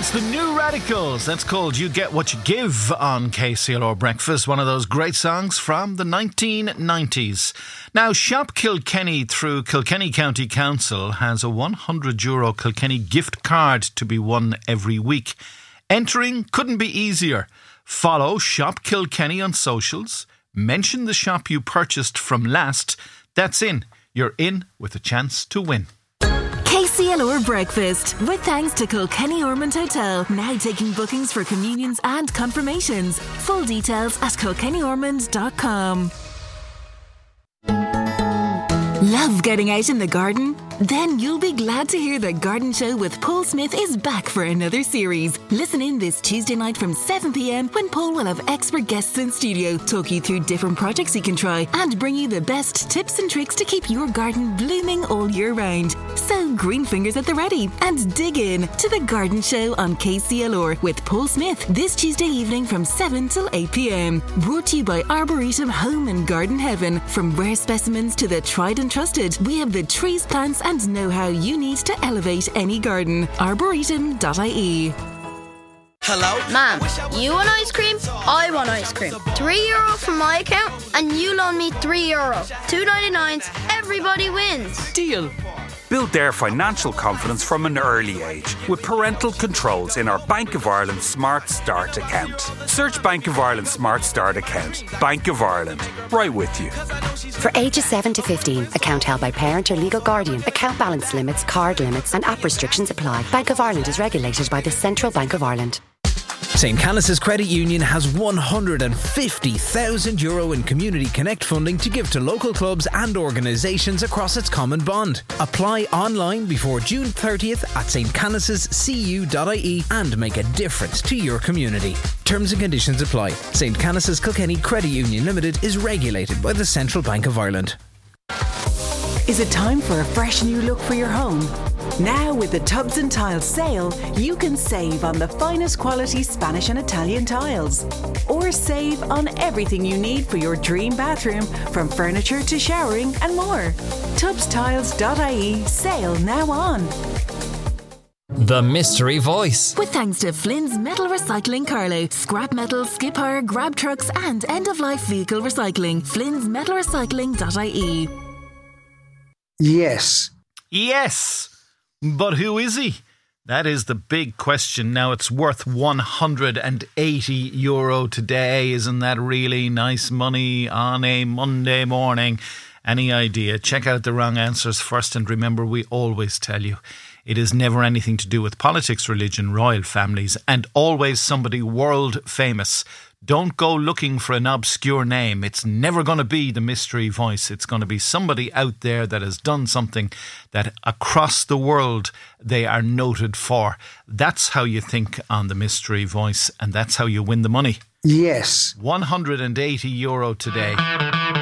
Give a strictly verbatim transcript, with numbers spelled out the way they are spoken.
That's the New Radicals. That's called You Get What You Give on K C L R Breakfast. One of those great songs from the nineteen nineties. Now, Shop Kilkenny through Kilkenny County Council has a one hundred euro Kilkenny gift card to be won every week. Entering couldn't be easier. Follow Shop Kilkenny on socials. Mention the shop you purchased from last. That's in. You're in with a chance to win. K C L R Breakfast, with thanks to Kilkenny Ormond Hotel, now taking bookings for communions and confirmations. Full details at kilkenny ormond dot com. Love getting out in the garden? Then you'll be glad to hear that Garden Show with Paul Smith is back for another series. Listen in this Tuesday night from seven p.m. when Paul will have expert guests in studio, talk you through different projects you can try and bring you the best tips and tricks to keep your garden blooming all year round. So green fingers at the ready and dig in to the Garden Show on K C L R with Paul Smith this Tuesday evening from seven till eight p.m. Brought to you by Arboretum Home and Garden Heaven. From rare specimens to the tried and trusted, we have the trees, plants and know-how you need to elevate any garden. arboretum dot I E. Hello? Ma'am, you want ice cream? I want ice cream. Three euro from my account and you loan me three euro. Two ninety-nines, everybody wins. Deal. Build their financial confidence from an early age with parental controls in our Bank of Ireland Smart Start account. Search Bank of Ireland Smart Start account. Bank of Ireland. Right with you. For ages seven to fifteen, account held by parent or legal guardian. Account balance limits, card limits and app restrictions apply. Bank of Ireland is regulated by the Central Bank of Ireland. Saint Canice's Credit Union has one hundred fifty thousand euro in Community Connect funding to give to local clubs and organisations across its common bond. Apply online before June thirtieth at s t canices c u dot I E and make a difference to your community. Terms and conditions apply. Saint Canice's Kilkenny Credit Union Limited is regulated by the Central Bank of Ireland. Is it time for a fresh new look for your home? Now with the Tubs and Tiles sale, you can save on the finest quality Spanish and Italian tiles. Or save on everything you need for your dream bathroom, from furniture to showering and more. tubs tiles dot I E sale now on. The Mystery Voice. With thanks to Flynn's Metal Recycling Carlow, scrap metal, skip hire, grab trucks and end-of-life vehicle recycling. Flynn's Metal Recycling dot I E. Yes. Yes. But who is he? That is the big question. Now, it's worth one hundred eighty euro today. Isn't that really nice money on a Monday morning? Any idea? Check out the wrong answers first. And remember, we always tell you, it is never anything to do with politics, religion, royal families, and always somebody world famous. Don't go looking for an obscure name. It's never going to be the Mystery Voice. It's going to be somebody out there that has done something that across the world they are noted for. That's how you think on the Mystery Voice, and that's how you win the money. Yes. one hundred eighty euro today.